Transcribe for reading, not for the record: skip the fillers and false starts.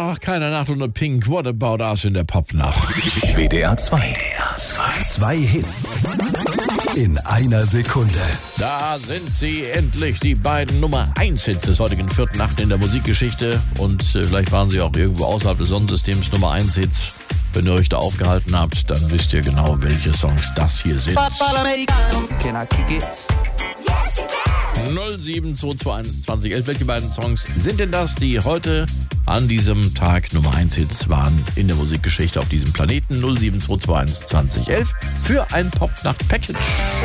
Ach, keine Nacht ohne Pink. What about us in der Popnacht? WDR 2. Zwei Hits in einer Sekunde. Da sind sie endlich, die beiden Nummer 1 Hits des heutigen 4. Nacht in der Musikgeschichte. Und vielleicht waren sie auch irgendwo außerhalb des Sonnensystems Nummer 1 Hits. Wenn ihr euch da aufgehalten habt, dann wisst ihr genau, welche Songs das hier sind. 07221 2011. Welche beiden Songs sind denn das, die heute an diesem Tag Nummer 1 Hits waren in der Musikgeschichte auf diesem Planeten? 07221 2011 für ein Popnacht-Package.